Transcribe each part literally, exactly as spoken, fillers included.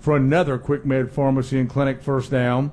for another Quick Med Pharmacy and Clinic first down.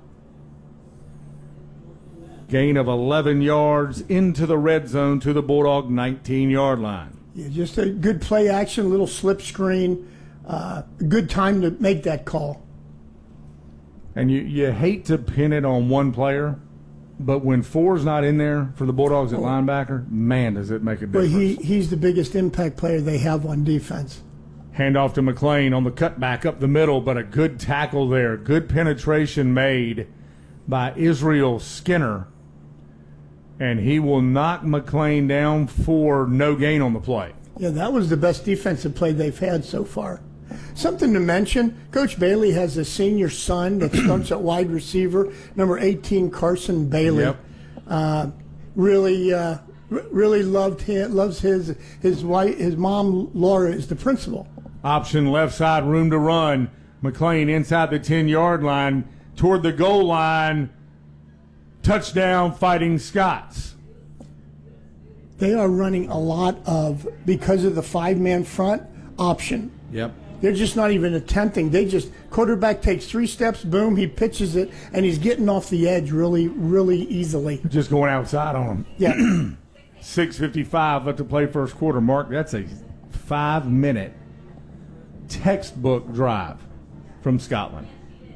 Gain of eleven yards into the red zone to the Bulldog nineteen-yard line. Yeah, just a good play action, little slip screen. Uh, good time to make that call. And you, you hate to pin it on one player, but when four's not in there for the Bulldogs at oh. linebacker, man, does it make a difference. Well, he, he's the biggest impact player they have on defense. Handoff to McLean on the cutback up the middle, but a good tackle there. Good penetration made by Israel Skinner. And he will knock McLean down for no gain on the play. Yeah, that was the best defensive play they've had so far. Something to mention, Coach Bailey has a senior son that starts at wide receiver, number eighteen, Carson Bailey. Yep. Uh, really, uh, r- really loved him, loves his his wife, his mom Laura is the principal. Option left side, room to run. McLean inside the ten-yard line, toward the goal line. Touchdown, Fighting Scots. They are running a lot of, because of the five-man front, option. Yep. They're just not even attempting. They just, quarterback takes three steps, boom, he pitches it, and he's getting off the edge really, really easily. Just going outside on him. Yeah. six fifty-five left to play first quarter. Mark, that's a five-minute textbook drive from Scotland.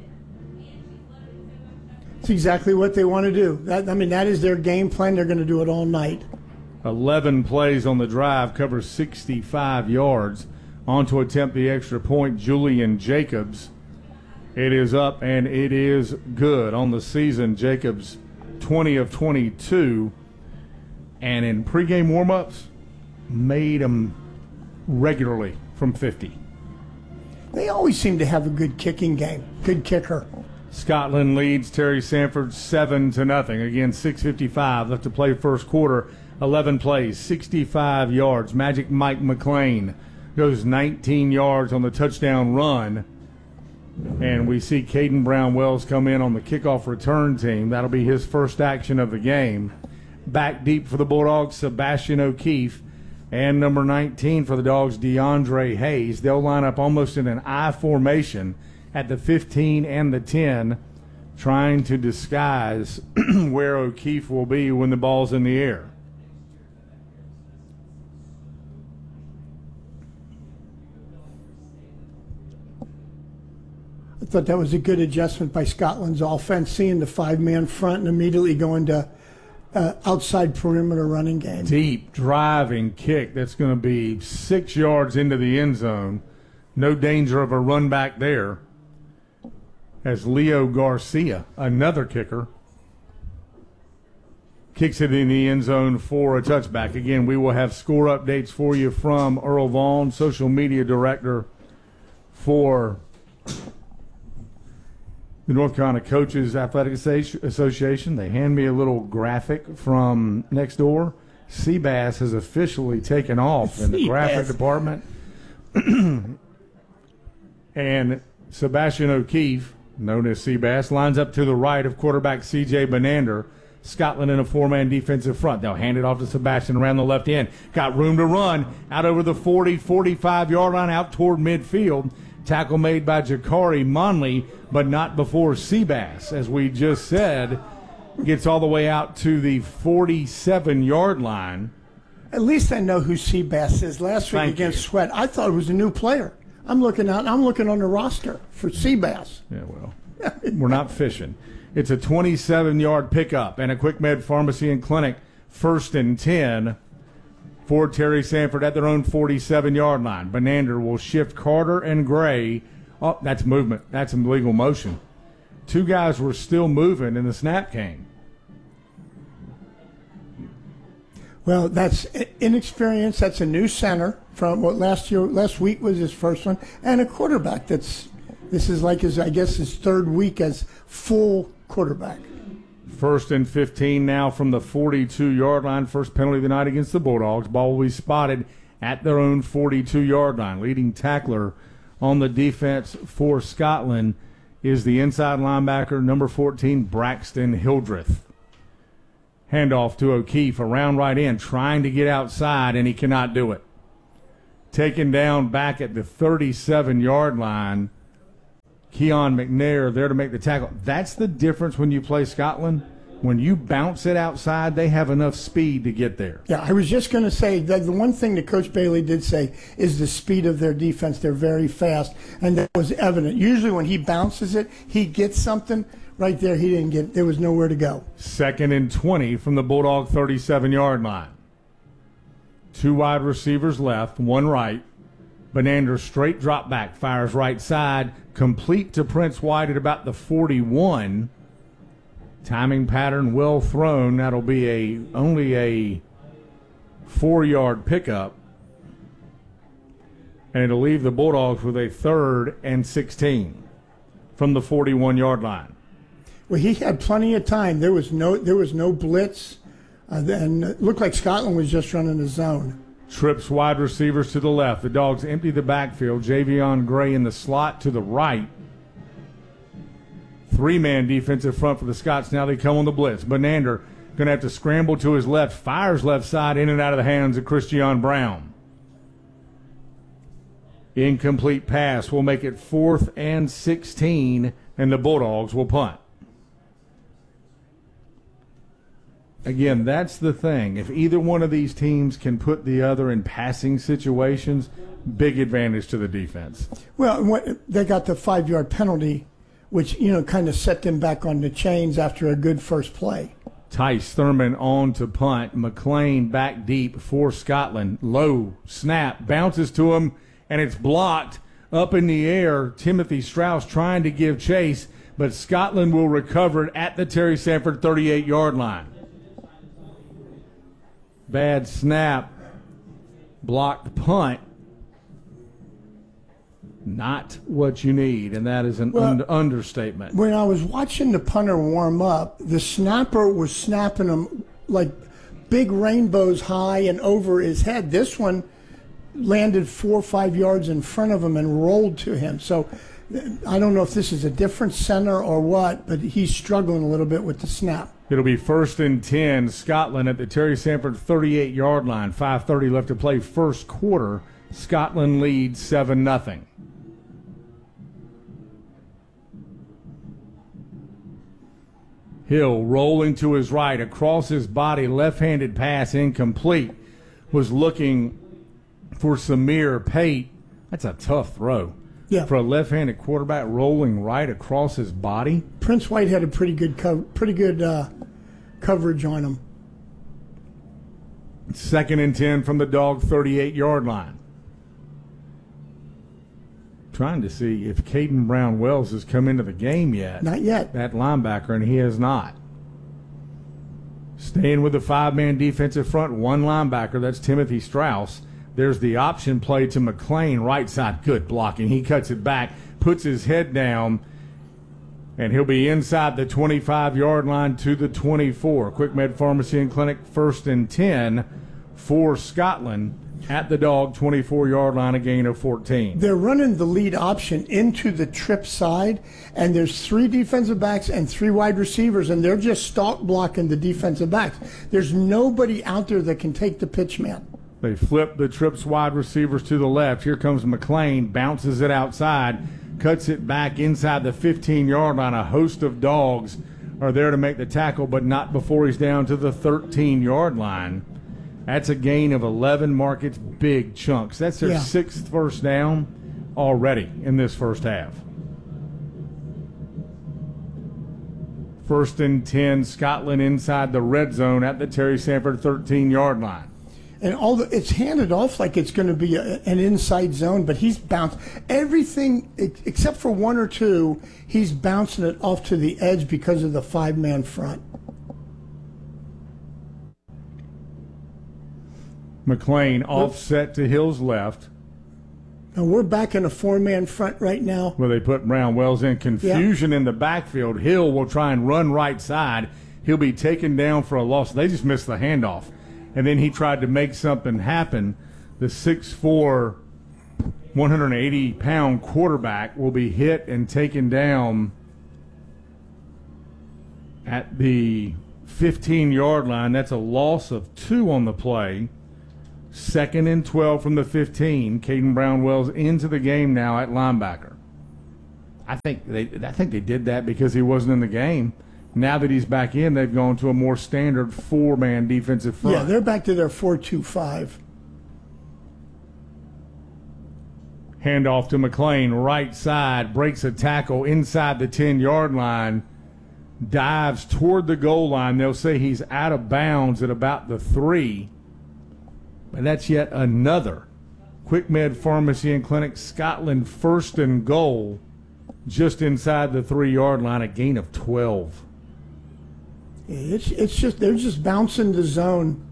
It's exactly what they want to do. That, I mean, that is their game plan. They're going to do it all night. eleven plays on the drive, covers sixty-five yards. On to attempt the extra point, Julian Jacobs. It is up, and it is good. On the season, Jacobs twenty of twenty-two. And in pregame warm-ups, made them regularly from fifty. They always seem to have a good kicking game, good kicker. Scotland leads Terry Sanford seven to nothing. Again, six fifty-five left to play first quarter. eleven plays, sixty-five yards. Magic Mike McLean goes nineteen yards on the touchdown run. And we see Caden Brown-Wells come in on the kickoff return team. That'll be his first action of the game. Back deep for the Bulldogs, Sebastian O'Keefe. And number nineteen for the Dogs, DeAndre Hayes. They'll line up almost in an I formation at the fifteen and the ten, trying to disguise where O'Keefe will be when the ball's in the air. I thought that was a good adjustment by Scotland's offense, seeing the five-man front and immediately going to uh, outside perimeter running game. Deep driving kick that's going to be six yards into the end zone. No danger of a run back there. As Leo Garcia, another kicker, kicks it in the end zone for a touchback. Again, we will have score updates for you from Earl Vaughn, social media director for the North Carolina Coaches Athletic Association. They hand me a little graphic from next door. Seabass has officially taken off in the graphic department. And Sebastian O'Keefe, known as Seabass, lines up to the right of quarterback C J Benander. Scotland in a four-man defensive front. They'll hand it off to Sebastian around the left end. Got room to run out over the forty, forty-five-yard line out toward midfield. Tackle made by Jakari Monley, but not before Seabass, as we just said, gets all the way out to the forty-seven-yard line. At least I know who Seabass is. Last week Thank against you. Sweat, I thought it was a new player. I'm looking out. I'm looking on the roster for Seabass. Yeah, well, we're not fishing. It's a twenty-seven-yard pickup and a Quick Med Pharmacy and Clinic first and ten for Terry Sanford at their own forty-seven-yard line. Benander will shift Carter and Gray. Oh, that's movement. That's illegal motion. Two guys were still moving, and the snap came. Well, that's inexperience. That's a new center from what last year, last week was his first one, and a quarterback. That's this is like his, I guess, his third week as full quarterback. First and fifteen now from the forty-two-yard line. First penalty of the night against the Bulldogs. Ball will be spotted at their own forty-two-yard line. Leading tackler on the defense for Scotland is the inside linebacker, number fourteen, Braxton Hildreth. Handoff to O'Keefe around right in, trying to get outside, and he cannot do it. Taken down back at the thirty-seven-yard line Keon McNair there to make the tackle. That's the difference when you play Scotland. When you bounce it outside, they have enough speed to get there. Yeah, I was just going to say that the one thing that Coach Bailey did say is the speed of their defense. They're very fast, and that was evident. Usually when he bounces it, he gets something. Right there, he didn't get. There was nowhere to go. Second and twenty from the Bulldog thirty-seven-yard line. Two wide receivers left, one right. Benander straight drop back, fires right side, complete to Prince White at about the forty-one. Timing pattern well thrown. That'll be a only a four-yard pickup. And it'll leave the Bulldogs with a third and sixteen from the forty-one-yard line. Well, he had plenty of time. There was no there was no blitz. Uh, and it looked like Scotland was just running the zone. Trips wide receivers to the left. The Dogs empty the backfield. Javion Gray in the slot to the right. Three-man defensive front for the Scots. Now they come on the blitz. Benander going to have to scramble to his left. Fires left side in and out of the hands of Christian Brown. Incomplete pass will make it fourth and sixteen, and the Bulldogs will punt. Again, that's the thing. If either one of these teams can put the other in passing situations, big advantage to the defense. Well, what, they got the five-yard penalty, which, you know, kind of set them back on the chains after a good first play. Tice Thurman on to punt. McLean back deep for Scotland. Low snap, bounces to him, and it's blocked up in the air. Timothy Strauss trying to give chase, but Scotland will recover it at the Terry Sanford thirty-eight-yard line. Bad snap, blocked punt. Not what you need, and that is an well, un- understatement. When I was watching the punter warm up, the snapper was snapping them like big rainbows high and over his head. This one landed four or five yards in front of him and rolled to him. So I don't know if this is a different center or what, but he's struggling a little bit with the snap. It'll be first and ten, Scotland at the Terry Sanford thirty-eight-yard line. five thirty left to play first quarter. Scotland leads seven nothing. Hill rolling to his right, across his body, left-handed pass incomplete. Was looking for Samir Pate. That's a tough throw. Yeah. For a left-handed quarterback rolling right across his body. Prince White had a pretty good co- pretty good uh, coverage on him. Second and ten from the Dog thirty-eight-yard line. Trying to see if Caden Brown-Wells has come into the game yet. Not yet. That linebacker, and he has not. Staying with the five-man defensive front, one linebacker, that's Timothy Strauss. There's the option play to McLean, right side. Good blocking. He cuts it back, puts his head down, and he'll be inside the twenty-five-yard line to the twenty-four. Quick Med Pharmacy and Clinic, first and ten for Scotland at the Dog twenty-four-yard line, a gain of fourteen. They're running the lead option into the trip side, and there's three defensive backs and three wide receivers, and they're just stalk blocking the defensive backs. There's nobody out there that can take the pitch man. They flip the trips wide receivers to the left. Here comes McLean, bounces it outside, cuts it back inside the fifteen-yard line. A host of Dogs are there to make the tackle, but not before he's down to the thirteen-yard line. That's a gain of eleven. Markets, big chunks. That's their yeah. sixth first down already in this first half. First and ten, Scotland inside the red zone at the Terry Sanford thirteen-yard line. And all the, it's handed off like it's going to be a, an inside zone, but he's bounced everything except for one or two. He's bouncing it off to the edge because of the five-man front. McLean offset to Hill's left. And we're back in a four-man front right now. Where they put Brown-Wells in. Confusion yeah. in the backfield. Hill will try and run right side. He'll be taken down for a loss. They just missed the handoff. And then he tried to make something happen. The six foot four, one hundred eighty pound quarterback will be hit and taken down at the fifteen-yard line. That's a loss of two on the play. Second and twelve from the fifteen. Caden Brown-Wells into the game now at linebacker. I think they I think they did that because he wasn't in the game. Now that he's back in, they've gone to a more standard four-man defensive front. Yeah, they're back to their four two five. Handoff to McLean, right side, breaks a tackle inside the ten-yard line, dives toward the goal line. They'll say he's out of bounds at about the three. But that's yet another Quick Med Pharmacy and Clinic Scotland first and goal just inside the three-yard line, a gain of twelve. It's it's just they're just bouncing the zone.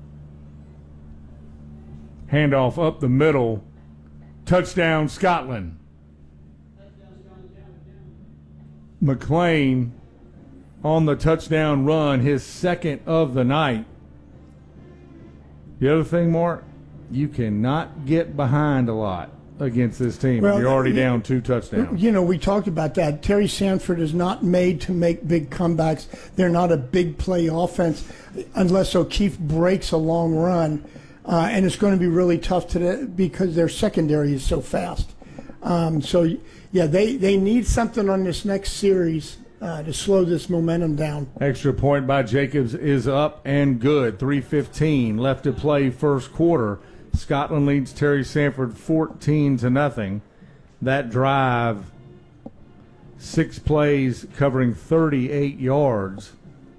Handoff up the middle. Touchdown, Scotland. McLean on the touchdown run, his second of the night. The other thing, Mark, you cannot get behind a lot against this team. Well, You're already you, down two touchdowns. You know, we talked about that. Terry Sanford is not made to make big comebacks. They're not a big play offense unless O'Keefe breaks a long run. Uh, and it's going to be really tough today because their secondary is so fast. Um, so, yeah, they, they need something on this next series uh, to slow this momentum down. Extra point by Jacobs is up and good. three fifteen left to play first quarter. Scotland leads Terry Sanford fourteen to nothing. That drive, six plays covering thirty-eight yards.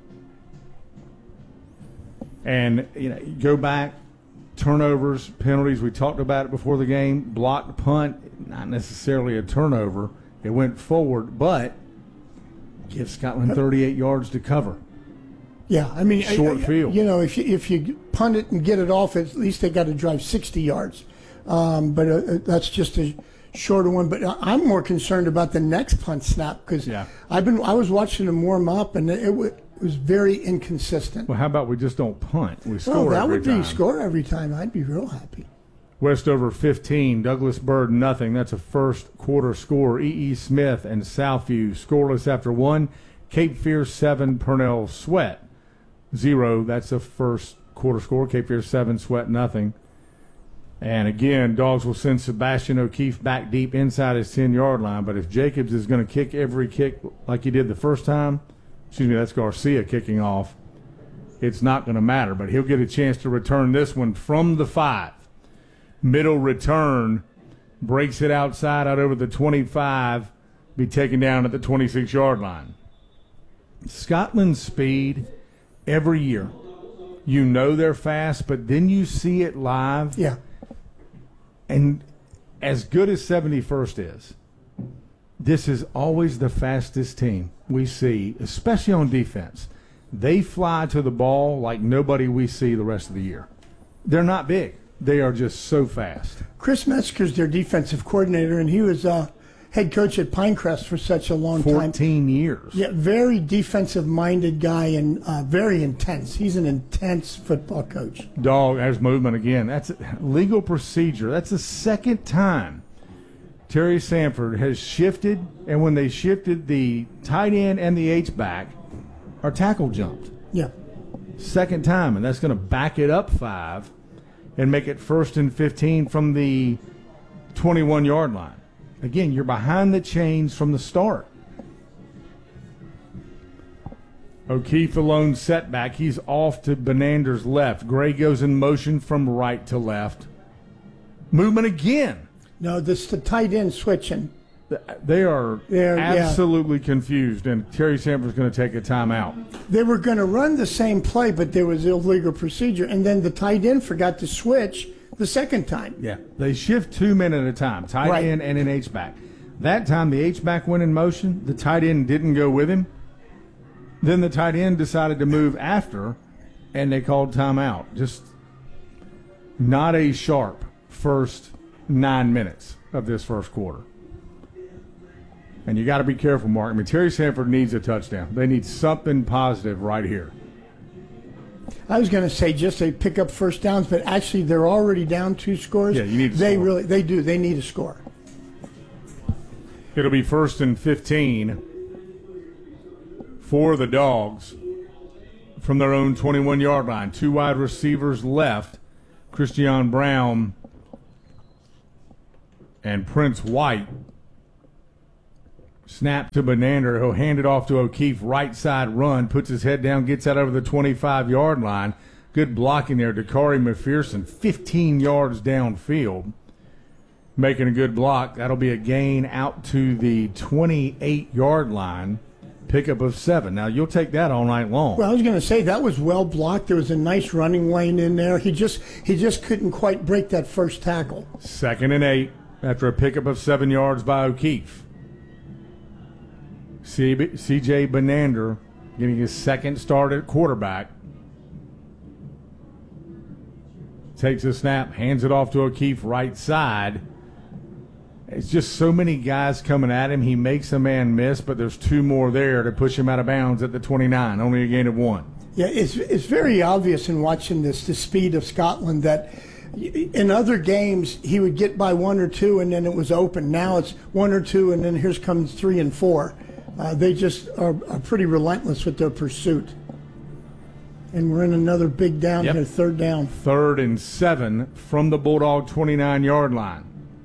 And, you know, go back. Turnovers, penalties, we talked about it before the game. Blocked punt, not necessarily a turnover. It went forward, but gives Scotland thirty-eight yards to cover. Yeah, I mean, short I, I, field. You know, if you, if you punt it and get it off, at least they got to drive sixty yards. Um, but uh, that's just a shorter one. But I'm more concerned about the next punt snap because yeah. I've been I was watching them warm up and it, it was very inconsistent. Well, how about we just don't punt? We score well, that every would time. be score every time. I'd be real happy. Westover fifteen, Douglas Bird nothing. That's a first quarter score. E E. Smith and Southview scoreless after one. Cape Fear seven, Purnell Sweat zero. That's a first quarter score. Cape Fear seven, Sweat nothing. And again, Dogs will send Sebastian O'Keefe back deep inside his ten-yard line. But if Jacobs is going to kick every kick like he did the first time, excuse me, that's Garcia kicking off, it's not going to matter. But he'll get a chance to return this one from the five. Middle return, breaks it outside out over the twenty-five, be taken down at the twenty-six-yard line. Scotland's speed every year. You know they're fast, but then you see it live. Yeah. And as good as seventy-first is, this is always the fastest team we see, especially on defense. They fly to the ball like nobody we see the rest of the year. They're not big. They are just so fast. Chris Metzger's their defensive coordinator, and he was uh, head coach at Pinecrest for such a long time. fourteen years. Yeah, very defensive-minded guy and uh, very intense. He's an intense football coach. Dog, there's movement again. That's legal procedure. That's the second time Terry Sanford has shifted, and when they shifted the tight end and the H-back, our tackle jumped. Yeah. Second time, and that's going to back it up five and make it first and fifteen from the twenty-one-yard line. Again, you're behind the chains from the start. O'Keefe alone setback. He's off to Bonander's left. Gray goes in motion from right to left. Movement again. No, this the tight end switching. They are They're, absolutely yeah. confused, and Terry Sanford's going to take a timeout. They were going to run the same play, but there was illegal procedure, and then the tight end forgot to switch the second time. Yeah, they shift two men at a time, tight right. end and an H-back. That time the H-back went in motion. The tight end didn't go with him. Then the tight end decided to move after, and they called timeout. Just not a sharp first nine minutes of this first quarter. And you got to be careful, Mark. I mean, Terry Sanford needs a touchdown. They need something positive right here. I was going to say just they pick up first downs, but actually they're already down two scores. Yeah, you need to They score. really, they do. They need a score. It'll be first and fifteen for the Dogs from their own twenty-one-yard line. Two wide receivers left, Christian Brown and Prince White. Snap to Benander. He'll hand it off to O'Keefe. Right side run. Puts his head down. Gets out over the twenty-five-yard line. Good blocking there. Dakari McPherson, fifteen yards downfield. Making a good block. That'll be a gain out to the twenty-eight-yard line. Pickup of seven. Now, you'll take that all night long. Well, I was going to say, that was well blocked. There was a nice running lane in there. He just he just couldn't quite break that first tackle. Second and eight after a pickup of seven yards by O'Keefe. C J Benander getting his second start at quarterback. Takes a snap, hands it off to O'Keefe, right side. It's just so many guys coming at him. He makes a man miss, but there's two more there to push him out of bounds at the twenty-nine. Only a gain of one. Yeah, it's it's very obvious in watching this, the speed of Scotland, that in other games he would get by one or two and then it was open. Now it's one or two and then here comes three and four. Uh, they just are, are pretty relentless with their pursuit. And we're in another big down yep. here, third down. Third and seven from the Bulldog twenty-nine-yard line.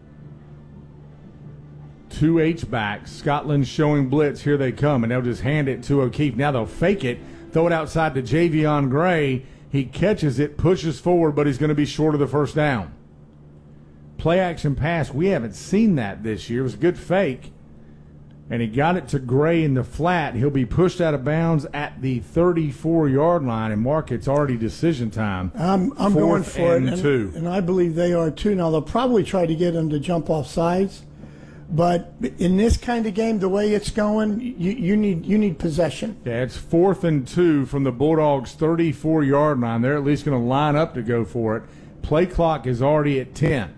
Two H-backs. Scotland showing blitz. Here they come, and they'll just hand it to O'Keefe. Now they'll fake it, throw it outside to Javion Gray. He catches it, pushes forward, but he's going to be short of the first down. Play action pass. We haven't seen that this year. It was a good fake. And he got it to Gray in the flat. He'll be pushed out of bounds at the thirty-four-yard line. And, Mark, it's already decision time. I'm, I'm going for and it, and, two. and I believe they are too. Now, they'll probably try to get him to jump off sides. But in this kind of game, the way it's going, you, you need you need possession. Yeah, it's fourth and two from the Bulldogs' thirty-four-yard line. They're at least going to line up to go for it. Play clock is already at ten.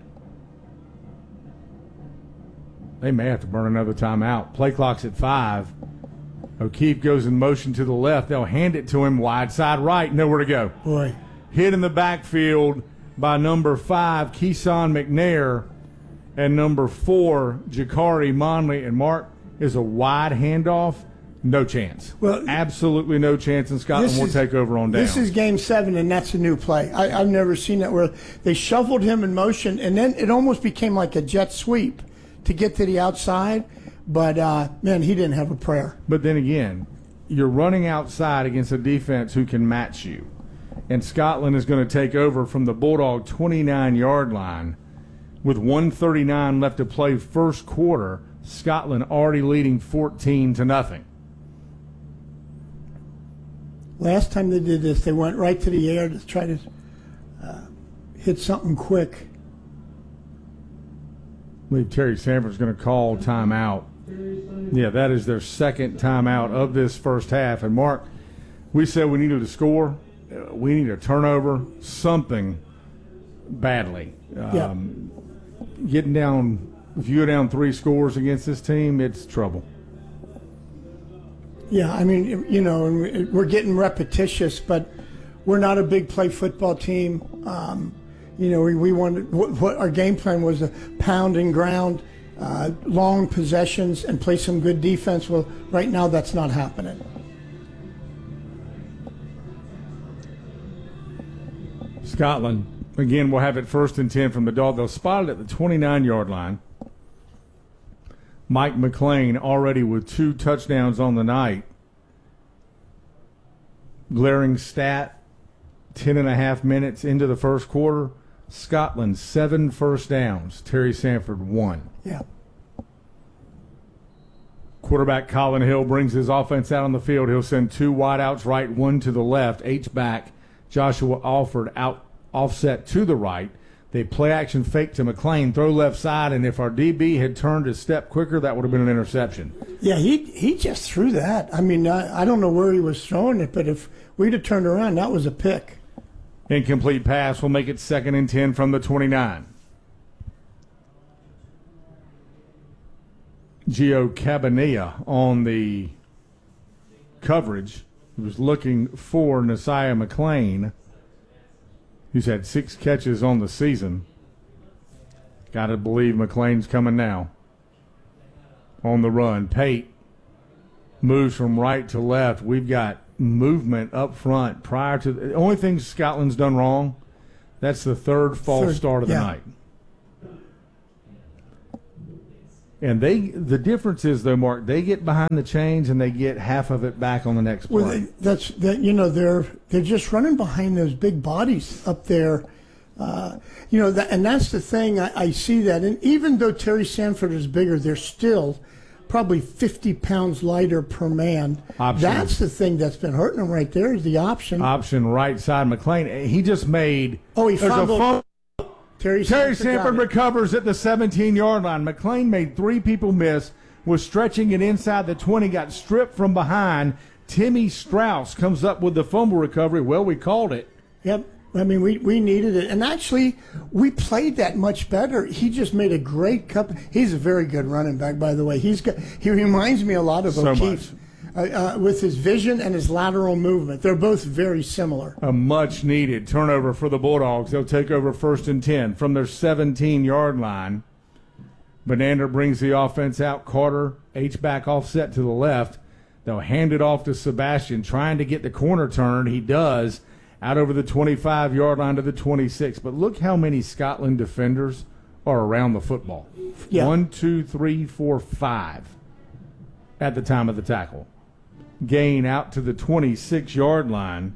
They may have to burn another timeout. Play clock's at five. O'Keefe goes in motion to the left. They'll hand it to him wide side right. Nowhere to go. Boy. Hit in the backfield by number five, Keeson McNair, and number four, Jakari Monley. And Mark, is a wide handoff. No chance. Well, absolutely no chance, and Scotland will take over on down. This is game seven, and that's a new play. I, I've never seen that where they shuffled him in motion, and then it almost became like a jet sweep to get to the outside. But, uh, man, he didn't have a prayer. But then again, you're running outside against a defense who can match you. And Scotland is going to take over from the Bulldog twenty-nine-yard line. With one thirty-nine left to play first quarter, Scotland already leading fourteen to nothing. Last time they did this, they went right to the air to try to uh, hit something quick. I believe Terry Sanford's going to call timeout. Yeah, that is their second timeout of this first half. And, Mark, we said we needed a score. We need a turnover, something badly. Yeah. Um, getting down, if you go down three scores against this team, it's trouble. Yeah, I mean, you know, we're getting repetitious, but we're not a big play football team. Um, you know, we, we wanted, what, what our game plan was a pound and ground, uh, long possessions, and play some good defense. Well, right now that's not happening. Scotland, again, will have it first and ten from the Dog. They'll spot it at the twenty-nine-yard line. Mike McLean already with two touchdowns on the night. Glaring stat, ten and a half minutes into the first quarter. Scotland, seven first downs. Terry Sanford, one. Yeah. Quarterback Colin Hill brings his offense out on the field. He'll send two wideouts right, one to the left. H-back Joshua Alford out offset to the right. They play action fake to McLean, throw left side, and if our D B had turned a step quicker, that would have been an interception. Yeah, he he just threw that. I mean, I, I don't know where he was throwing it, but if we'd have turned around, that was a pick. Incomplete pass will make it second and ten from the twenty-nine. Gio Cabanilla on the coverage. He was looking for Nasiah McLean, who's had six catches on the season. Got to believe McLean's coming now. On the run. Pate moves from right to left. We've got movement up front prior to the only thing Scotland's done wrong. That's the third false third, start of the yeah. night. And they, the difference is though, Mark, they get behind the chains and they get half of it back on the next play. Well, they, that's that. You know, they're they're just running behind those big bodies up there. Uh, you know, that, and that's the thing. I, I see that, and even though Terry Sanford is bigger, they're still probably fifty pounds lighter per man. Option. That's the thing that's been hurting them right there. Is the option. Option right side McLean. He just made. Oh, he there's fumbled. a fumble. Terry, Terry Sanford, Sanford recovers at the seventeen-yard line. McLean made three people miss, was stretching it inside the twenty, got stripped from behind. Timmy Strauss comes up with the fumble recovery. Well, we called it. Yep. I mean, we, we needed it. And actually, we played that much better. He just made a great cup. He's a very good running back, by the way. He's got, he reminds me a lot of So O'Keefe. Uh, uh, with his vision and his lateral movement. They're both very similar. A much-needed turnover for the Bulldogs. They'll take over first and ten from their seventeen-yard line. Benander brings the offense out. Carter, H-back offset to the left. They'll hand it off to Sebastian, trying to get the corner turned. He does, out over the twenty-five-yard line to the twenty-six. But look how many Scotland defenders are around the football. Yeah. One, two, three, four, five at the time of the tackle. Gain out to the twenty-six-yard line.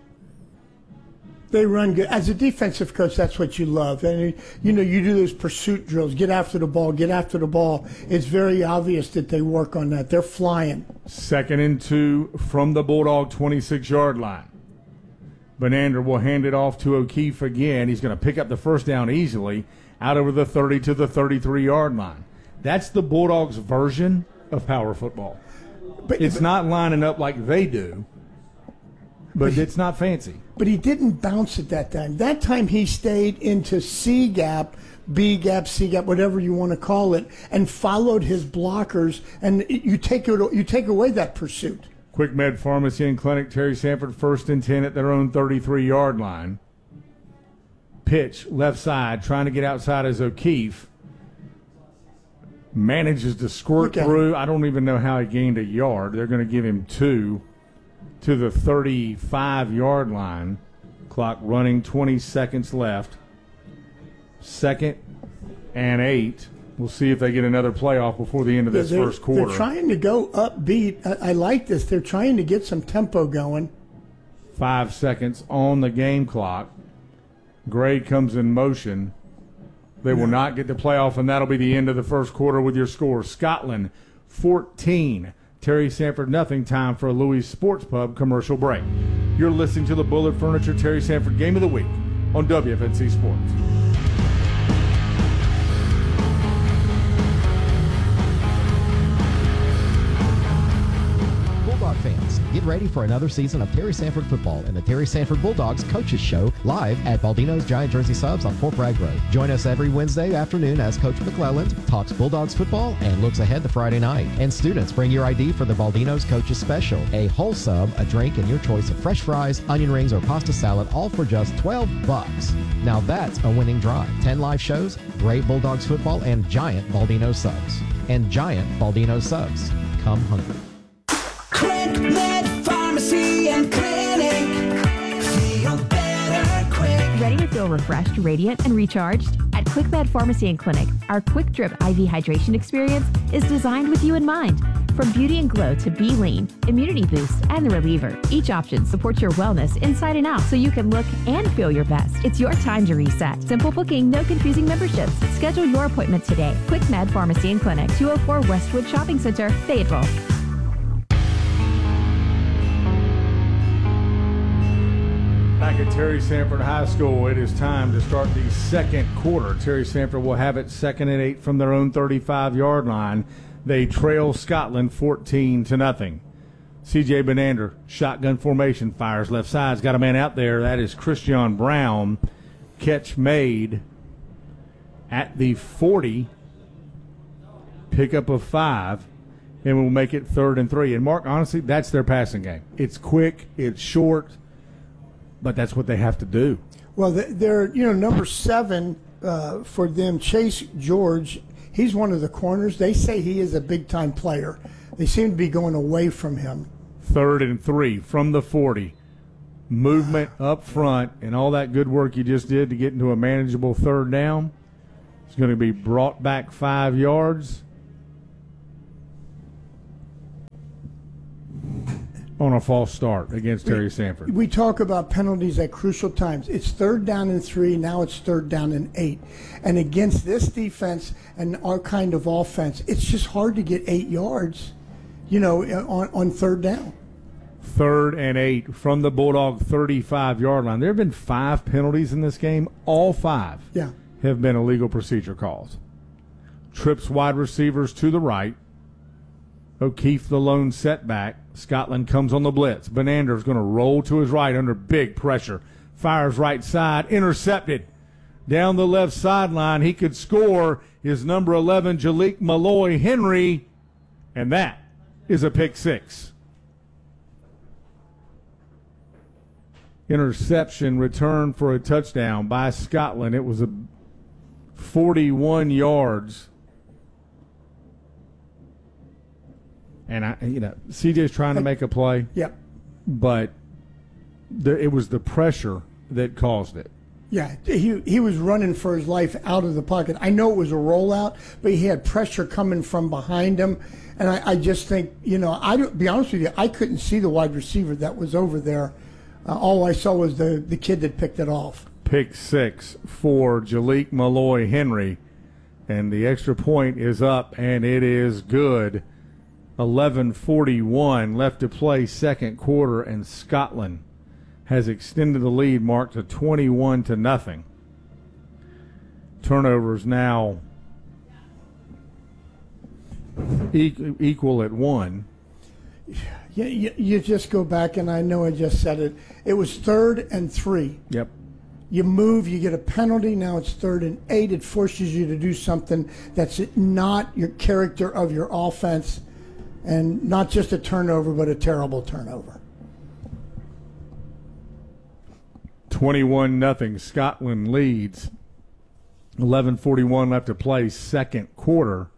They run good. As a defensive coach, that's what you love. And, you know, you do those pursuit drills, get after the ball, get after the ball. It's very obvious that they work on that. They're flying. Second and two from the Bulldog twenty-six-yard line. Benander will hand it off to O'Keefe again. He's going to pick up the first down easily out over the thirty to the thirty-three-yard line. That's the Bulldogs' version of power football. But It's but, not lining up like they do, but, but it's not fancy. But he didn't bounce it that time. That time he stayed into C gap, B gap, C gap, whatever you want to call it, and followed his blockers. And you take it, you take away that pursuit. Quick Med Pharmacy and Clinic, Terry Sanford first and ten at their own thirty-three-yard line. Pitch left side, trying to get outside as O'Keefe. Manages to squirt through. I don't even know how he gained a yard. They're going to give him two to the thirty-five-yard line. Clock running, twenty seconds left. Second and eight. We'll see if they get another playoff before the end of this they're, first quarter. They're trying to go upbeat. I, I like this. They're trying to get some tempo going. Five seconds on the game clock. Gray comes in motion. They will not get the playoff, and that'll be the end of the first quarter with your score. Scotland, fourteen. Terry Sanford, nothing. Time for a Louis Sports Pub commercial break. You're listening to the Bullard Furniture Terry Sanford Game of the Week on W F N C Sports. Fans, get ready for another season of Terry Sanford football and the Terry Sanford Bulldogs Coaches Show live at Baldino's Giant Jersey Subs on Fort Bragg Road. Join us every Wednesday afternoon as Coach McClelland talks Bulldogs football and looks ahead to Friday night. And students, bring your I D for the Baldino's Coaches Special, a whole sub, a drink, and your choice of fresh fries, onion rings, or pasta salad, all for just twelve bucks. Now that's a winning drive. ten live shows, great Bulldogs football, and giant Baldino subs. And giant Baldino subs. Come hungry. Quick Med Pharmacy and Clinic. Feel better quick. Ready to feel refreshed, radiant, and recharged? At Quick Med Pharmacy and Clinic, our Quick Drip I V hydration experience is designed with you in mind. From beauty and glow to be lean, immunity boost, and the reliever, each option supports your wellness inside and out so you can look and feel your best. It's your time to reset. Simple booking, no confusing memberships. Schedule your appointment today. Quick Med Pharmacy and Clinic, two oh four Westwood Shopping Center, Fayetteville. Back at Terry Sanford High School, it is time to start the second quarter. Terry Sanford will have it second and eight from their own thirty-five-yard line. They trail Scotland fourteen to nothing. C J Benander, shotgun formation, fires left side's got a man out there. That is Christian Brown. Catch made at the forty. Pickup of five, and we'll make it third and three. And, Mark, honestly, that's their passing game. It's quick, it's short, but that's what they have to do. Well, they're, you know, number seven uh, for them, Chase George. He's one of the corners. They say he is a big-time player. They seem to be going away from him. Third and three from the forty. Movement up front and all that good work you just did to get into a manageable third down. It's going to be brought back five yards on a false start against Terry Sanford. We talk about penalties at crucial times. It's third down and three. Now it's third down and eight. And against this defense and our kind of offense, it's just hard to get eight yards, you know, on, on third down. Third and eight from the Bulldog thirty-five-yard line. There have been five penalties in this game. All five yeah. have been illegal procedure calls. Trips wide receivers to the right. O'Keefe the lone setback. Scotland comes on the blitz. Bonander's going to roll to his right under big pressure. Fires right side. Intercepted. Down the left sideline. He could score. His number eleven, Jalik Malloy Henry. And that is a pick six. Interception return for a touchdown by Scotland. It was a forty-one yards. And I, you know, C J's trying to make a play. Yep. But the, it was the pressure that caused it. Yeah, he he was running for his life out of the pocket. I know it was a rollout, but he had pressure coming from behind him. And I, I just think, you know, I don't, be honest with you, I couldn't see the wide receiver that was over there. Uh, all I saw was the, the kid that picked it off. Pick six for Jalik Malloy Henry. And the extra point is up, and it is good. eleven forty-one left to play second quarter, and Scotland has extended the lead, marked to twenty-one to nothing. Turnovers now equal at one. Yeah, you, you just go back, and I know I just said it. It was third and three. Yep. You move, you get a penalty. Now it's third and eight. It forces you to do something that's not your character of your offense, and not just a turnover, but a terrible turnover. twenty-one nothing. Scotland leads. eleven forty-one left to play second quarter.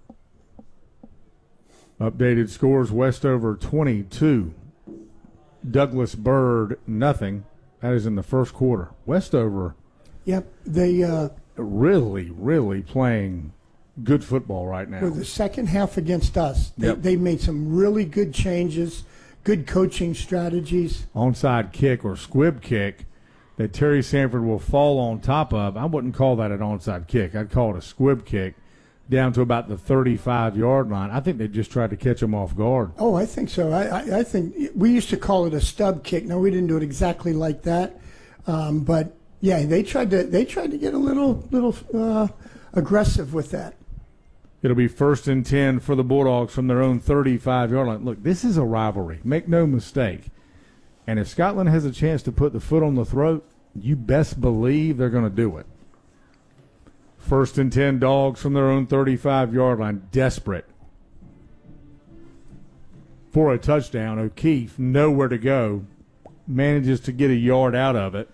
Updated scores: Westover twenty-two, Douglas Byrd nothing. That is in the first quarter. Westover, Yep, they uh, really, really playing good football right now. for the second half against us, they, Yep. they made some really good changes, good coaching strategies. Onside kick or squib kick that Terry Sanford will fall on top of. I wouldn't call that an onside kick. I'd call it a squib kick down to about the thirty-five-yard line. I think they just tried to catch him off guard. Oh, I think so. I, I, I think we used to call it a stub kick. No, we didn't do it exactly like that, um, but yeah, they tried to they tried to get a little little uh, aggressive with that. It'll be first and ten for the Bulldogs from their own thirty-five-yard line. Look, this is a rivalry. Make no mistake. And if Scotland has a chance to put the foot on the throat, you best believe they're going to do it. First and ten, Dogs from their own thirty-five-yard line. Desperate for a touchdown. O'Keefe, nowhere to go, manages to get a yard out of it.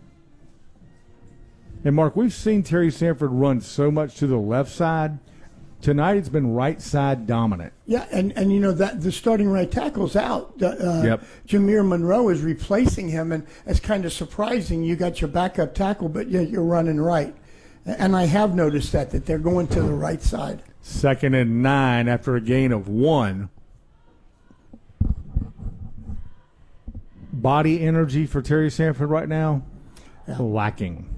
And, Mark, we've seen Terry Sanford run so much to the left side. Tonight it's been right side dominant. Yeah, and, and you know that the starting right tackle's out. Uh, Yep. Jameer Monroe is replacing him, and it's kind of surprising. You got your backup tackle, but yet you're running right. And I have noticed that, that they're going to the right side. Second and nine after a gain of one. Body energy for Terry Sanford right now, Yeah. lacking.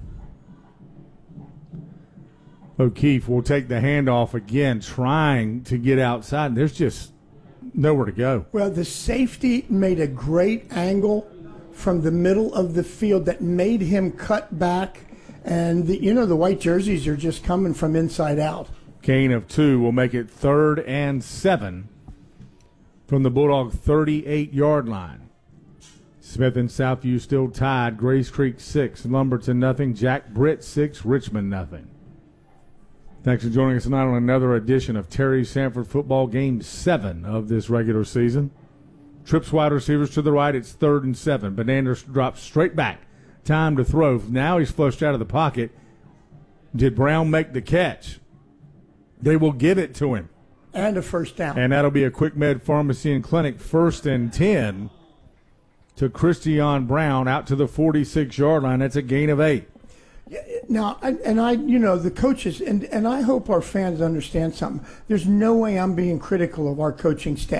O'Keefe will take the handoff again, trying to get outside. There's just nowhere to go. Well, the safety made a great angle from the middle of the field that made him cut back. And, the, you know, the white jerseys are just coming from inside out. Gain of two will make it third and seven from the Bulldog thirty-eight-yard line. Smith and Southview still tied. Grays Creek six, Lumberton nothing. Jack Britt six, Richmond nothing. Thanks for joining us tonight on another edition of Terry Sanford Football, Game seven of this regular season. Trips wide receivers to the right. It's third and seven. Bananas drops straight back. Time to throw. Now he's flushed out of the pocket. Did Brown make the catch? They will give it to him. And a first down. And that'll be a Quick Med Pharmacy and Clinic first and ten to Christian Brown out to the forty-six-yard line. That's a gain of eight. Now, I, and I, you know, the coaches, and, and I hope our fans understand something. There's no way I'm being critical of our coaching staff.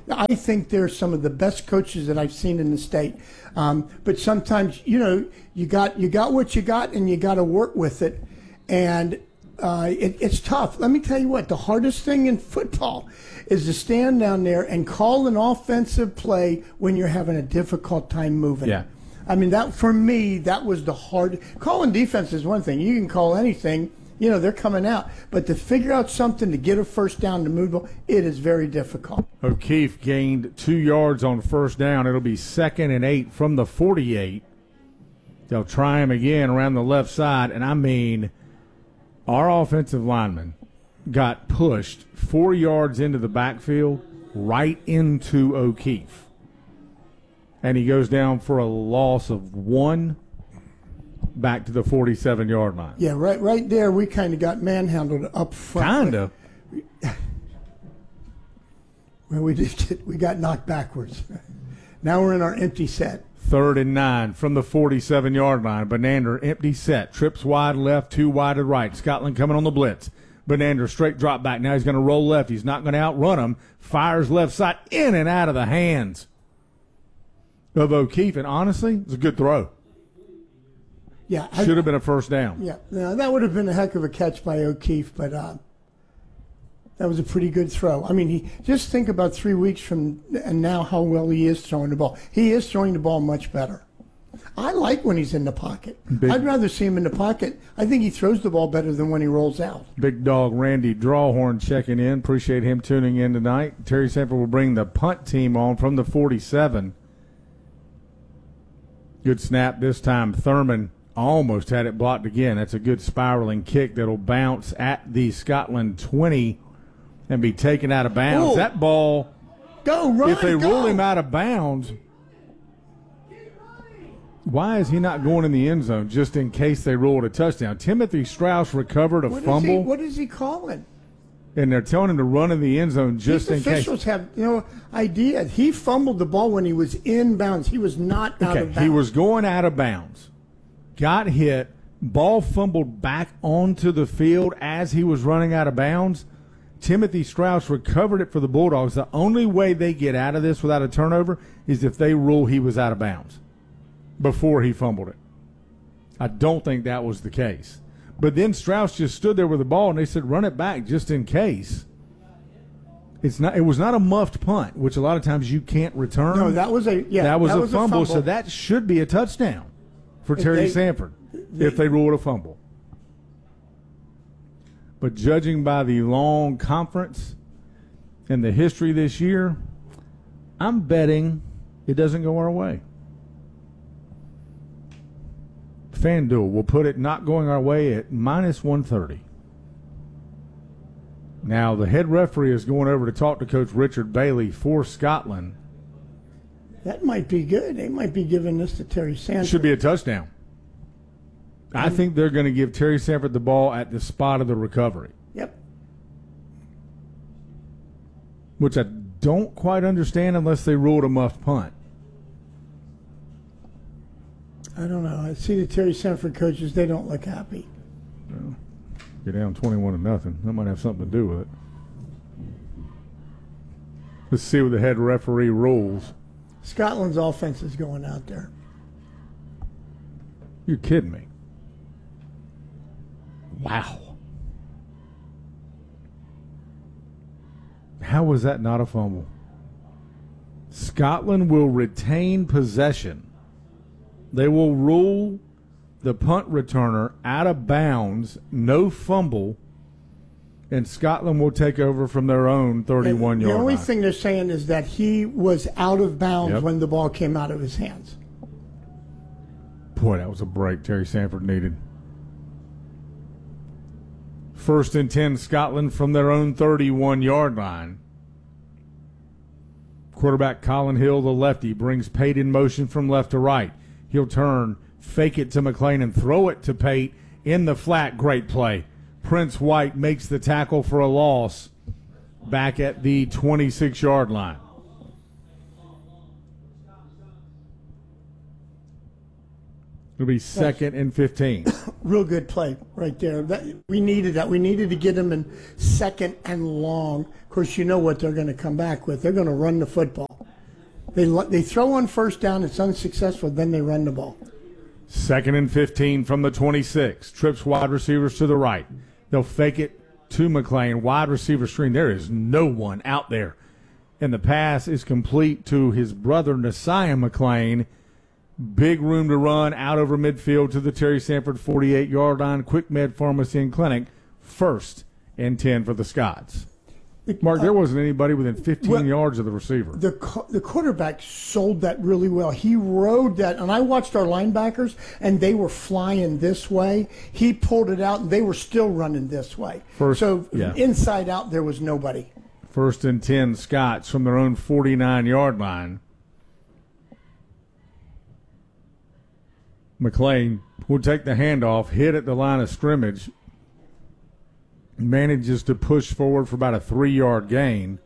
I think they're some of the best coaches that I've seen in the state. Um, but sometimes, you know, you got you got what you got, and you got to work with it. And uh, it, it's tough. Let me tell you what, the hardest thing in football is to stand down there and call an offensive play when you're having a difficult time moving. Yeah. I mean, that for me, that was the hard. Calling defense is one thing. You can call anything. You know, they're coming out. But to figure out something to get a first down to move the ball, it is very difficult. O'Keefe gained two yards on first down. It'll be second and eight from the forty-eight. They'll try him again around the left side. And, I mean, our offensive lineman got pushed four yards into the backfield right into O'Keefe. And he goes down for a loss of one back to the forty-seven-yard line. Yeah, right right there we kind of got manhandled up front. Kind of. Well, we just we got knocked backwards. Now we're in our empty set. Third and nine from the forty-seven-yard line. Benander, empty set. Trips wide left, two wide to right. Scotland coming on the blitz. Benander, straight drop back. Now he's going to roll left. He's not going to outrun him. Fires left side, in and out of the hands of O'Keefe. And honestly, it's a good throw. Yeah, I, Should have been a first down. Yeah, no, that would have been a heck of a catch by O'Keefe, but uh, that was a pretty good throw. I mean, he just think about three weeks from and now how well he is throwing the ball. He is throwing the ball much better. I like when he's in the pocket. Big, I'd rather see him in the pocket. I think he throws the ball better than when he rolls out. Big dog Randy Drawhorn checking in. Appreciate him tuning in tonight. Terry Sanford will bring the punt team on from the forty-seven. Good snap this time. Thurman almost had it blocked again. That's a good spiraling kick that'll bounce at the Scotland twenty and be taken out of bounds. Ooh. That ball, Go, run, if they go. roll him out of bounds, why is he not going in the end zone just in case they rolled a touchdown? Timothy Strauss recovered a What is fumble, he, what is he calling? and they're telling him to run in the end zone just These in officials case. have no idea. He fumbled the ball when he was in bounds. He was not out Okay, of bounds. he was going out of bounds, got hit, ball fumbled back onto the field as he was running out of bounds. Timothy Strauss recovered it for the Bulldogs. The only way they get out of this without a turnover is if they rule he was out of bounds before he fumbled it. I don't think that was the case. But then Strauss just stood there with the ball, and they said, run it back just in case. It's not. It was not a muffed punt, which a lot of times you can't return. No, that was a yeah. that was, that a, was fumble, a fumble, so that should be a touchdown for Terry they- Sanford if they ruled a fumble. But judging by the long conference and the history this year, I'm betting it doesn't go our way. FanDuel will put it not going our way at minus one thirty. Now, the head referee is going over to talk to Coach Richard Bailey for Scotland. That might be good. They might be giving this to Terry Sanford. Should be a touchdown. I think they're going to give Terry Sanford the ball at the spot of the recovery, Yep. which I don't quite understand unless they ruled a muffed punt. I don't know. I see the Terry Sanford coaches. They don't look happy. You're down twenty-one to nothing. That might have something to do with it. Let's see what the head referee rules. Scotland's offense is going out there. You're kidding me. Wow. How was that not a fumble? Scotland will retain possession. They will rule the punt returner out of bounds, no fumble, and Scotland will take over from their own thirty-one yard The only line. thing they're saying is that he was out of bounds Yep. when the ball came out of his hands. Boy, that was a break Terry Sanford needed. First and ten, Scotland from their own thirty-one yard line. Quarterback Colin Hill, the lefty, brings Pate in motion from left to right. He'll turn, fake it to McLean, and throw it to Pate in the flat. Great play. Prince White makes the tackle for a loss back at the twenty-six yard line. It'll be second and fifteen. Real good play right there. That, we needed that. We needed to get him in second and long. Of course, you know what they're going to come back with. They're going to run the football. They they throw on first down. It's unsuccessful. Then they run the ball. Second and fifteen from the twenty-six. Trips wide receivers to the right. They'll fake it to McClain. Wide receiver screen. There is no one out there. And the pass is complete to his brother, Nasiah McClain. Big room to run out over midfield to the Terry Sanford forty-eight-yard line. Quick Med Pharmacy and Clinic. First and ten for the Scots. Mark, there wasn't anybody within fifteen well, yards of the receiver. The the quarterback sold that really well. He rode that, and I watched our linebackers, and they were flying this way. He pulled it out, and they were still running this way. First, so yeah. inside out, there was nobody. First and ten, Scots from their own forty-nine-yard line. McClain will take the handoff, hit at the line of scrimmage, manages to push forward for about a three-yard gain.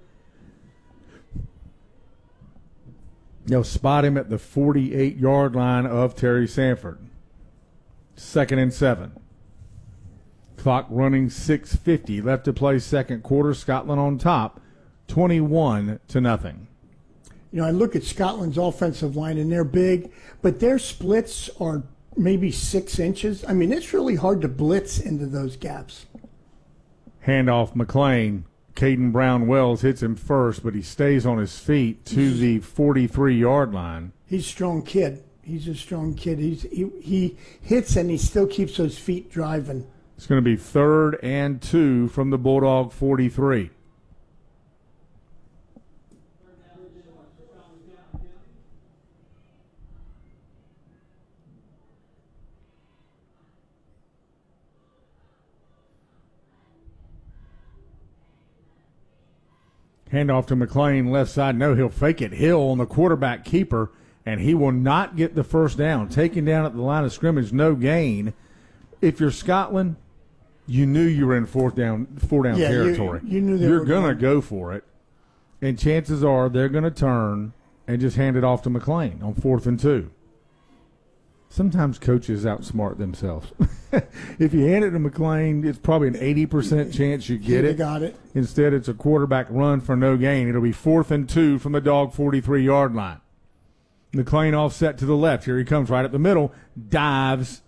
They'll spot him at the forty-eight-yard line of Terry Sanford. Second and seven. Clock running six fifty. Left to play second quarter. Scotland on top, twenty-one to nothing. You know, I look at Scotland's offensive line, and they're big, but their splits are maybe six inches. I mean, it's really hard to blitz into those gaps. Handoff McClain. Caden Brown-Wells hits him first, but he stays on his feet to the forty-three-yard line. He's a strong kid. He's a strong kid. He's, he, he hits, and he still keeps those feet driving. It's going to be third and two from the Bulldog forty-three. Handoff to McClain, left side. No, he'll fake it. Hill on the quarterback keeper, and he will not get the first down. Taken down at the line of scrimmage, no gain. If you're Scotland, you knew you were in fourth down, four down yeah, territory. You, you knew they you're were gonna going. go for it, and chances are they're gonna turn and just hand it off to McClain on fourth and two. Sometimes coaches outsmart themselves. If you hand it to McClain, it's probably an eighty percent chance you get You it. got it. Instead, it's a quarterback run for no gain. It'll be fourth and two from the Dog forty-three-yard line. McClain offset to the left. Here he comes right up the middle. Dives.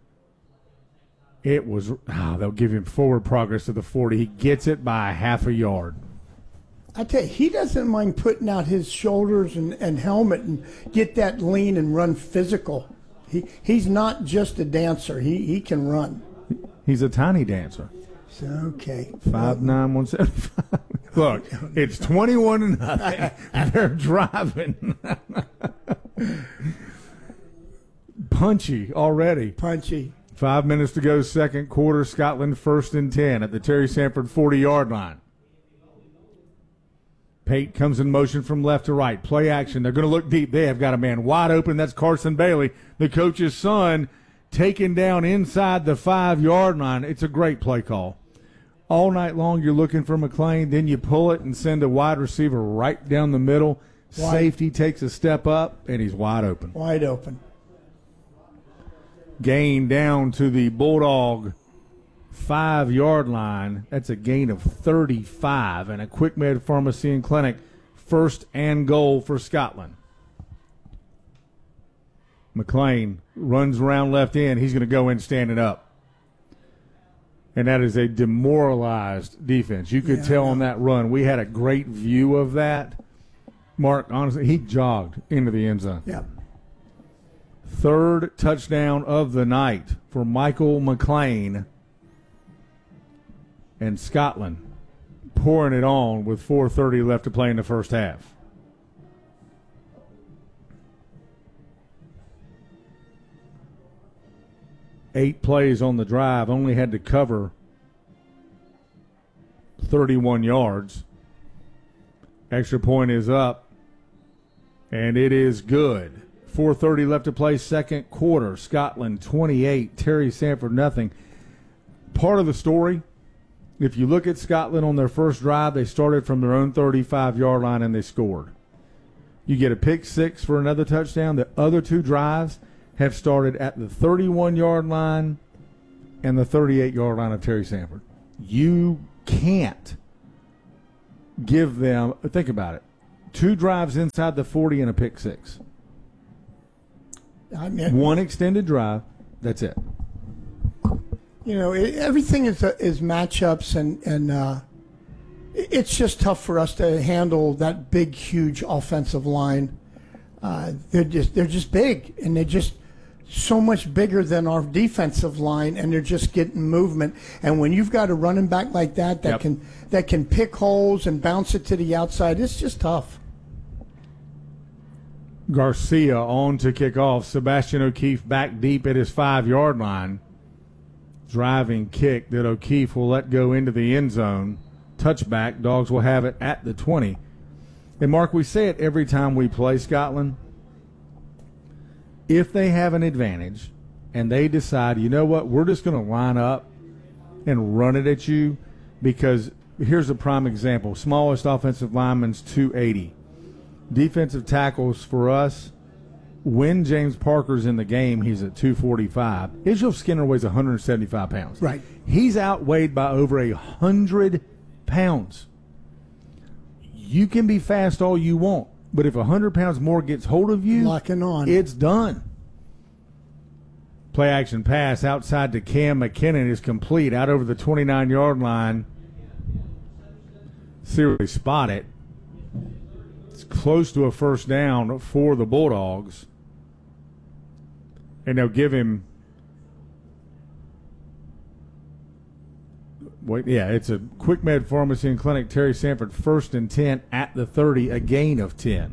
It was, oh, they'll give him forward progress to the forty. He gets it by half a yard. I tell you, he doesn't mind putting out his shoulders and, and helmet and get that lean and run physical. He He's not just a dancer. He he can run. He's a tiny dancer. So, okay. Five nine one seven five. Look, it's twenty-one to nothing. They're driving. Punchy already. Punchy. Five minutes to go, second quarter. Scotland first and ten at the Terry Sanford forty-yard line. Pate comes in motion from left to right. Play action. They're going to look deep. They have got a man wide open. That's Carson Bailey, the coach's son, taken down inside the five-yard line. It's a great play call. All night long you're looking for McClain. Then you pull it and send a wide receiver right down the middle. Wide. Safety takes a step up, and he's wide open. Wide open. Gain down to the Bulldog five-yard line. That's a gain of thirty-five, and a Quick Med Pharmacy and Clinic first and goal for Scotland. McClain runs around left end. He's going to go in standing up. And that is a demoralized defense. You could Yeah, tell on that run. We had a great view of that. Mark, honestly, he jogged into the end zone. Yep. Third touchdown of the night for Michael McClain. And Scotland pouring it on with four thirty left to play in the first half. Eight plays on the drive, only had to cover thirty-one yards. Extra point is up, and it is good. four thirty left to play, second quarter. Scotland twenty-eight, Terry Sanford nothing. Part of the story, if you look at Scotland on their first drive, they started from their own thirty-five-yard line and they scored. You get a pick six for another touchdown. The other two drives have started at the thirty-one-yard line and the thirty-eight-yard line of Terry Sanford. You can't give them, think about it, two drives inside the forty and a pick six. I mean, One extended drive, that's it. You know, it, everything is uh, is matchups, and and uh, it- it's just tough for us to handle that big, huge offensive line. Uh, they're just they're just big, and they're just so much bigger than our defensive line, and they're just getting movement. And when you've got a running back like that that Yep. can that can pick holes and bounce it to the outside, it's just tough. Garcia on to kick off. Sebastian O'Keefe back deep at his five-yard line. Driving kick that O'Keefe will let go into the end zone. Touchback. Dogs will have it at the twenty. And, Mark, we say it every time we play Scotland. If they have an advantage and they decide, you know what, we're just going to line up and run it at you, because here's a prime example. Smallest offensive lineman's two eighty. Defensive tackles for us, when James Parker's in the game, he's at two forty-five. Israel Skinner weighs one hundred seventy-five pounds. Right. He's outweighed by over one hundred pounds. You can be fast all you want, but if one hundred pounds more gets hold of you, Locking on. it's done. Play action pass outside to Cam McKinnon is complete out over the twenty-nine-yard line. Seriously spot it. It's close to a first down for the Bulldogs. And they'll give him wait, yeah, it's a Quick Med Pharmacy and Clinic, Terry Sanford, first and ten at the thirty, a gain of ten.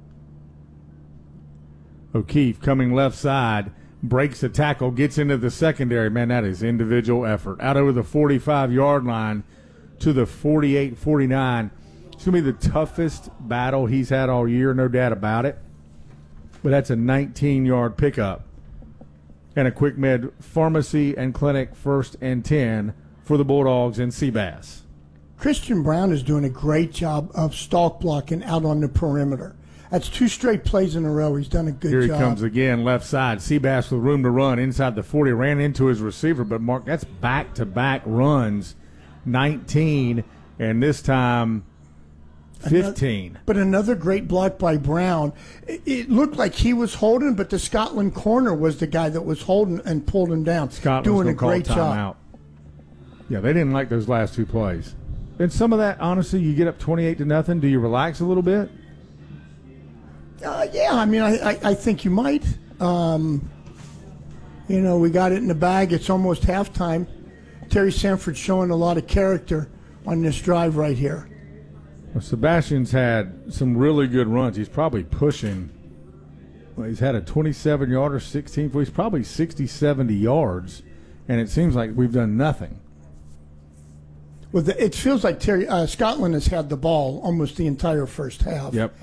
O'Keefe coming left side, breaks a tackle, gets into the secondary. Man, that is individual effort. Out over the forty-five-yard line to the forty-eight forty-nine. It's going to be the toughest battle he's had all year, no doubt about it. But that's a nineteen-yard pickup. And a Quick Med Pharmacy and Clinic, first and ten for the Bulldogs and Seabass. Christian Brown is doing a great job of stalk blocking out on the perimeter. That's two straight plays in a row. He's done a good Here he job. comes again, left side. Seabass with room to run inside the forty. Ran into his receiver, but, Mark, that's back-to-back runs. nineteen, and this time fifteen. But another great block by Brown. It, it looked like he was holding, but the Scotland corner was the guy that was holding and pulled him down. Scotland's doing a gonna call great job. timeout. Yeah, they didn't like those last two plays. And some of that, honestly, you get up twenty-eight to nothing. Do you relax a little bit? Uh, yeah, I mean, I, I, I think you might. Um, you know, we got it in the bag. It's almost halftime. Terry Sanford showing a lot of character on this drive right here. Well, Sebastian's had some really good runs. He's probably pushing. Well, he's had a twenty-seven-yarder, sixteen. He's probably sixty, seventy yards, and it seems like we've done nothing. Well, the, it feels like Terry uh, Scotland has had the ball almost the entire first half. Yep.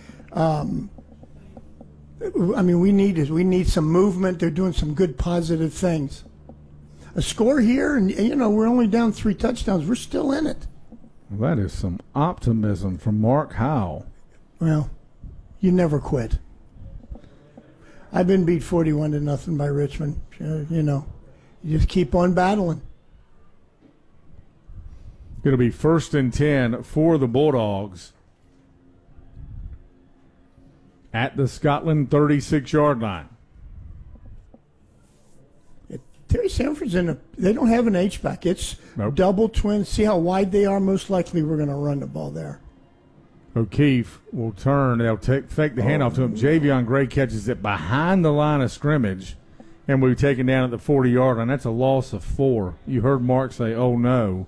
I mean, we need we need some movement. They're doing some good positive things. A score here, and you know we're only down three touchdowns. We're still in it. Well, that is some optimism from Mark Howell. Well, you never quit. I've been beat forty-one to nothing by Richmond. Uh, you know, you just keep on battling. Going to be first and ten for the Bulldogs at the Scotland thirty-six-yard line. Terry Sanford's in a. They don't have an H-back. It's Nope. double twins. See how wide they are. Most likely, we're going to run the ball there. O'Keefe will turn. They'll take fake the handoff to him. Javion Gray catches it behind the line of scrimmage, and we've taken down at the forty-yard line. That's a loss of four. You heard Mark say, "Oh no,"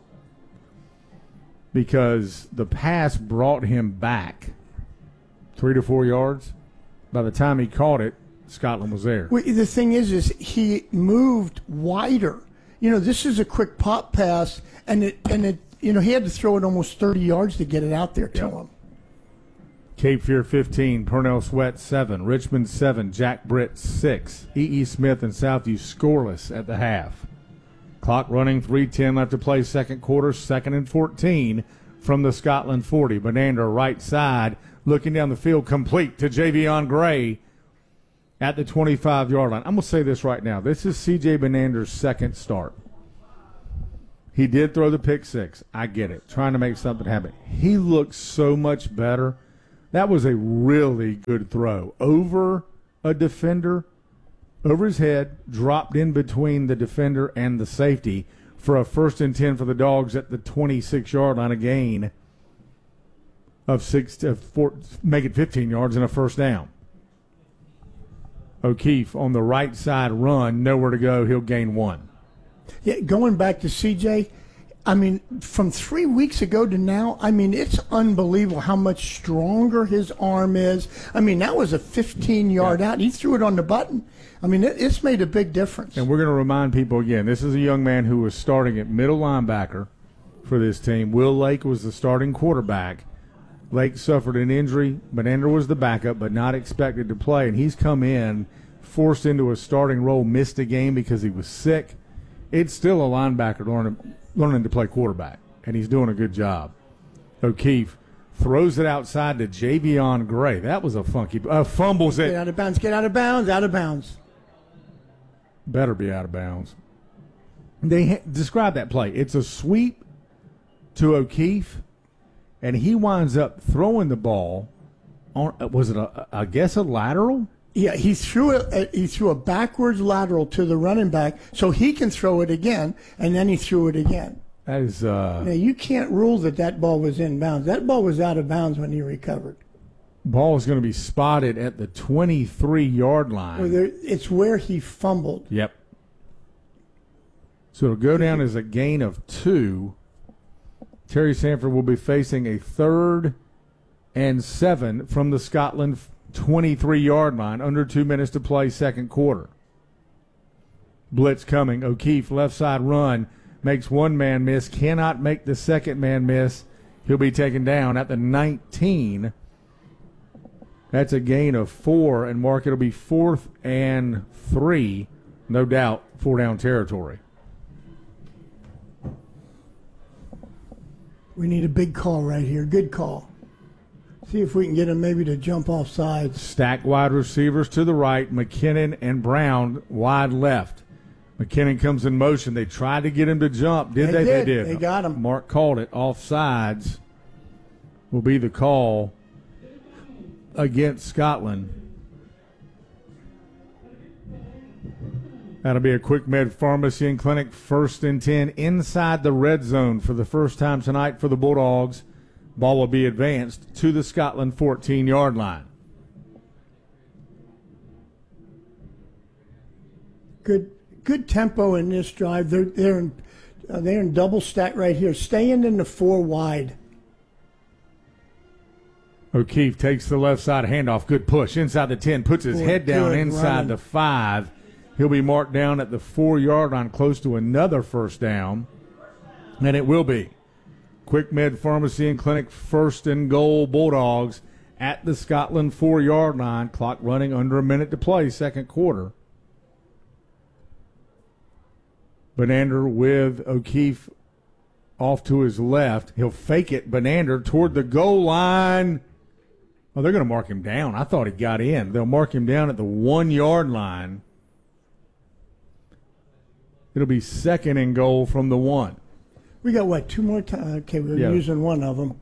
because the pass brought him back three to four yards. By the time he caught it, Scotland was there. Well, the thing is, is he moved wider. You know, this is a quick pop pass, and it and it. You know, he had to throw it almost thirty yards to get it out there to Yep. him. Cape Fear fifteen, Purnell Sweat seven, Richmond seven, Jack Britt six, E E. Smith and Southview scoreless at the half. Clock running, three ten left to play, second quarter, second and fourteen from the Scotland forty. Benander right side, looking down the field, complete to Javion Gray at the twenty-five-yard line. I'm going to say this right now. This is C J Benander's second start. He did throw the pick six. I get it. Trying to make something happen. He looks so much better. That was a really good throw. Over a defender, over his head, dropped in between the defender and the safety for a first and ten for the Dogs at the twenty-six-yard line, a gain of six to four, make it fifteen yards and a first down. O'Keefe on the right side run, nowhere to go. He'll gain one. Yeah, going back to C J, I mean, from three weeks ago to now, I mean, it's unbelievable how much stronger his arm is. I mean, that was a fifteen-yard Yeah. out. He threw it on the button. I mean, it, it's made a big difference. And we're going to remind people again, this is a young man who was starting at middle linebacker for this team. Will Lake was the starting quarterback. Lake suffered an injury. Benander was the backup, but not expected to play. And he's come in, forced into a starting role, missed a game because he was sick. It's still a linebacker learning, learning to play quarterback, and he's doing a good job. O'Keefe throws it outside to Javion Gray. That was a funky uh, – fumbles Get it. out of bounds, get out of bounds, out of bounds. Better be out of bounds. They ha- describe that play. It's a sweep to O'Keefe, and he winds up throwing the ball on – was it, a, I guess, a lateral? Yeah, he threw it. He threw a backwards lateral to the running back so he can throw it again, and then he threw it again. That is uh, Now, you can't rule that that ball was in bounds. That ball was out of bounds when he recovered. ball is going to be spotted at the twenty-three-yard line. Well, there, it's where he fumbled. Yep. So it'll go down as a gain of two. Terry Sanford will be facing a third and seven from the Scotland twenty-three-yard line. Under two minutes to play, second quarter. Blitz coming. O'Keefe, left side run. Makes one man miss. Cannot make the second man miss. He'll be taken down at the nineteen. That's a gain of four, and Mark, it'll be fourth and three. No doubt, four-down territory. We need a big call right here. Good call. See if we can get him maybe to jump off sides. Stack wide receivers to the right. McKinnon and Brown wide left. McKinnon comes in motion. They tried to get him to jump. Did They they? did. They did. They got him. Mark called it. Offsides will be the call against Scotland. That'll be a Quick Med Pharmacy and Clinic first and ten inside the red zone for the first time tonight for the Bulldogs. Ball will be advanced to the Scotland fourteen-yard line. Good, good tempo in this drive. They're they're in uh, they're in double stack right here, staying in the four wide. O'Keefe takes the left side handoff. Good push inside the ten. Puts his Good, head down good inside running. the five. He'll be marked down at the four-yard line, close to another first down, and it will be Quick Med Pharmacy and Clinic first and goal Bulldogs at the Scotland four-yard line. Clock running under a minute to play, second quarter. Benander with O'Keefe off to his left. He'll fake it. Benander toward the goal line. Oh, they're going to mark him down. I thought he got in. They'll mark him down at the one-yard line. It'll be second and goal from the one. We got what? Two more times. Okay, we're Yeah. using one of them.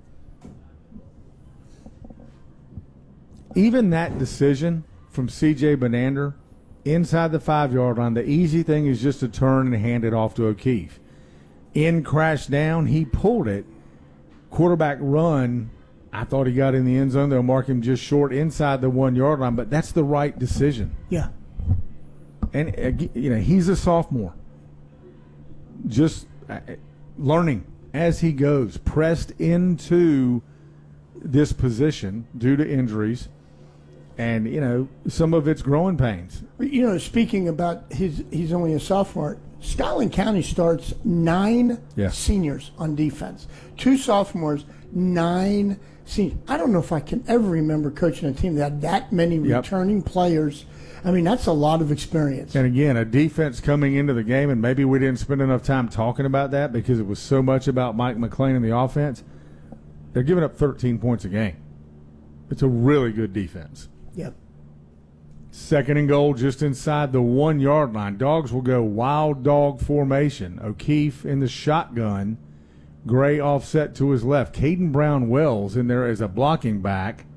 Even that decision from C J Benander inside the five-yard line, the easy thing is just to turn and hand it off to O'Keefe. In crash down, he pulled it. Quarterback run, I thought he got in the end zone. They'll mark him just short inside the one-yard line, but that's the right decision. Yeah. And, uh, you know, he's a sophomore. Just uh, learning as he goes, pressed into this position due to injuries. And, you know, some of it's growing pains. You know, speaking about his, he's only a sophomore. Scotland County starts nine Yeah. seniors on defense. Two sophomores, nine seniors. I don't know if I can ever remember coaching a team that had that many Yep. returning players. I mean, that's a lot of experience. And again, a defense coming into the game, and maybe we didn't spend enough time talking about that because it was so much about Mike McLean and the offense. They're giving up thirteen points a game. It's a really good defense. Yep. Second and goal just inside the one-yard line. Dogs will go wild dog formation. O'Keefe in the shotgun. Gray offset to his left. Caden Brown-Wells in there as a blocking back.